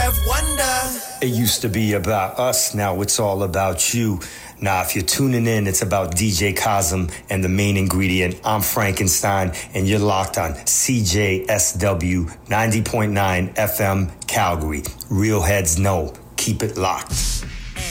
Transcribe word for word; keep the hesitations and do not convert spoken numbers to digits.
have wonder. It used to be about us, now it's all about you. Now, if you're tuning in, it's about D J Cosm and the main ingredient. I'm Frankenstein, and you're locked on C J S W ninety point nine F M Calgary. Real heads know. Keep it locked.